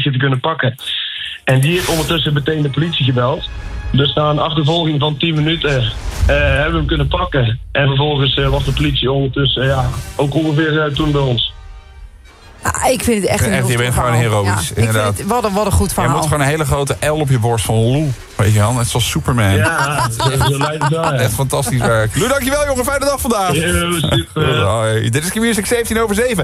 politie te kunnen pakken. En die heeft ondertussen meteen de politie gebeld. Dus na een achtervolging van 10 minuten hebben we hem kunnen pakken. En vervolgens was de politie ondertussen ook ongeveer toen bij ons. Ik vind het echt een heel je bent gewoon heroïs, inderdaad. Wat een goed verhaal. Je moet gewoon een hele grote L op je borst van Lou. Weet je wel, net zoals Superman. Ja, zo lijkt het wel. Echt fantastisch werk. Lou, dankjewel jongen, fijne dag vandaag. Ja, super. Hoi. Dit is Q-Music 7:17.